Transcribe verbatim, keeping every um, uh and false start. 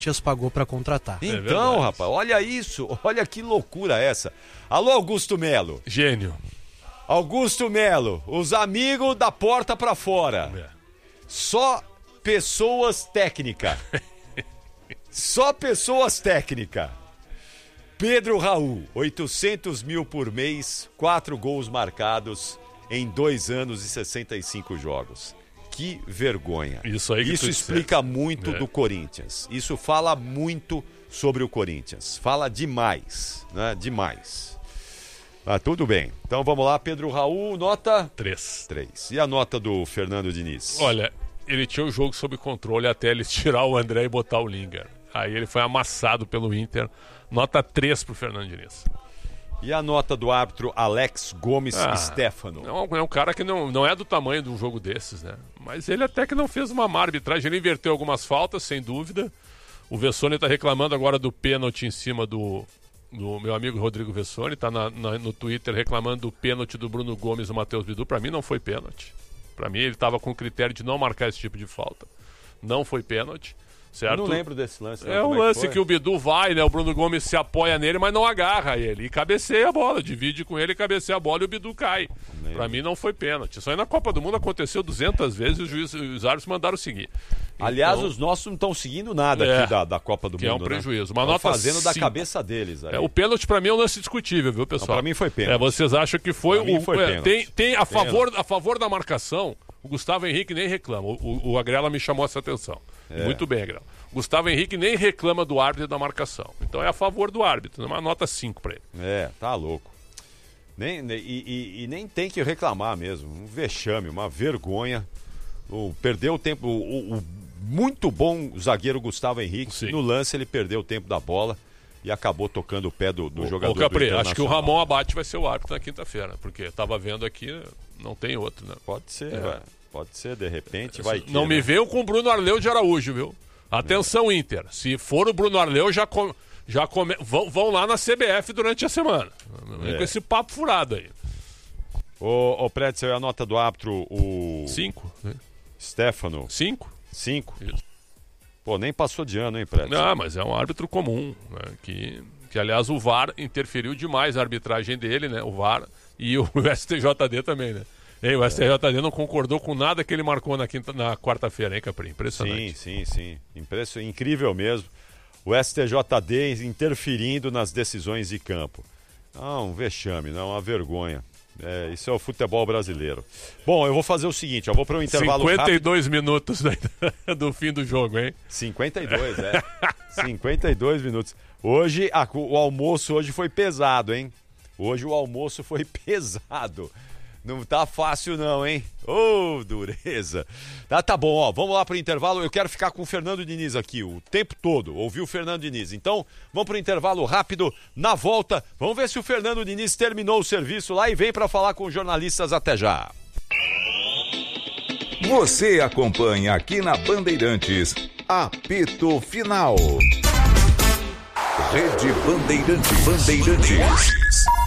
Corinthians pagou para contratar. Então, é rapaz, olha isso, olha que loucura essa. Alô, Augusto Melo. Gênio. Augusto Melo, os amigos da porta para fora. É. Só pessoas técnicas. Só pessoas técnicas. Pedro Raul, oitocentos mil por mês, quatro gols marcados em dois anos e sessenta e cinco jogos. Que vergonha. Isso aí que Isso explica disseste. muito é. do Corinthians. Isso fala muito sobre o Corinthians. Fala demais, né? Demais. Ah, tudo bem. Então vamos lá, Pedro Raul, nota? Três. Três. E a nota do Fernando Diniz? Olha, ele tinha o jogo sob controle até ele tirar o André e botar o Lingard. Aí ele foi amassado pelo Inter. Nota três pro Fernando Diniz. E a nota do árbitro Alex Gomes ah, Stefano? É um cara que não, não é do tamanho de um jogo desses, né? Mas ele até que não fez uma má arbitragem. Ele inverteu algumas faltas, sem dúvida. O Vessone está reclamando agora do pênalti em cima do, do meu amigo Rodrigo Vessone. Está no Twitter reclamando do pênalti do Bruno Gomes e do Matheus Bidu. Para mim não foi pênalti. Para mim ele estava com o critério de não marcar esse tipo de falta. Não foi pênalti. Certo? Eu não lembro desse lance. Não. É um lance é que, que o Bidu vai, né? O Bruno Gomes se apoia nele, mas não agarra ele. E cabeceia a bola, divide com ele, cabeceia a bola e o Bidu cai. Pra mim não foi pênalti. Isso aí na Copa do Mundo aconteceu duzentas vezes e os juízes, os árbitros mandaram seguir. Aliás, então, os nossos não estão seguindo nada é, aqui da, da Copa do que Mundo. É um prejuízo. Né? Uma nota fazendo cinco. da cabeça deles. Aí. É, o pênalti pra mim é um lance discutível, viu, pessoal? Não, pra mim foi pênalti. É, vocês acham que foi pra o. Mim foi é, tem, tem a, favor, a favor da marcação, o Gustavo Henrique nem reclama. O, o, o Agrela me chamou essa atenção. É. Muito bem, Agrela. Gustavo Henrique nem reclama do árbitro e da marcação. Então é a favor do árbitro, uma nota cinco pra ele. É, tá louco. Nem, e, e, e nem tem que reclamar mesmo. Um vexame, uma vergonha. O, perdeu o tempo. O, o, o muito bom zagueiro Gustavo Henrique. Sim. No lance ele perdeu o tempo da bola e acabou tocando o pé do, do o, jogador. Ô, Capri, do acho que o Ramon Abate vai ser o árbitro na quinta-feira. Porque eu tava vendo aqui, não tem outro, né? Pode ser, é. Pode ser, de repente vai que, Não né? me veio com o Bruno Arleu de Araújo, viu? Atenção, é. Inter. Se for o Bruno Arleu, já, com, já come, vão, vão lá na C B F durante a semana. É. Com esse papo furado aí. Ô, ô Pretzel, a nota do árbitro, o... Cinco. Né? Stefano. Cinco. Cinco. Isso. Pô, nem passou de ano, hein, Pretzel? Ah, mas é um árbitro comum, né? que, que, aliás, o V A R interferiu demais na arbitragem dele, né? O V A R e o S T J D também, né? Ei, o S T J D é. não concordou com nada que ele marcou na, quinta, na quarta-feira, hein, Capri? Impressionante. Sim, sim, sim. Impresso, incrível mesmo. O S T J D interferindo nas decisões de campo. Não, um vexame, não, uma vergonha. É, isso é o futebol brasileiro. Bom, eu vou fazer o seguinte, eu vou para um intervalo cinquenta e dois rápido. Minutos do fim do jogo, hein? cinquenta e dois, é. cinquenta e dois minutos. Hoje, a, o almoço hoje foi pesado, hein? Hoje o almoço foi pesado. Não tá fácil não, hein? Ô, oh, dureza. Tá, tá bom, ó, vamos lá pro intervalo. Eu quero ficar com o Fernando Diniz aqui o tempo todo, ouvir o Fernando Diniz. Então, vamos pro intervalo rápido. Na volta, vamos ver se o Fernando Diniz terminou o serviço lá e vem para falar com os jornalistas. Até já. Você acompanha aqui na Bandeirantes, apito final. Rede Bandeirantes. Bandeirantes.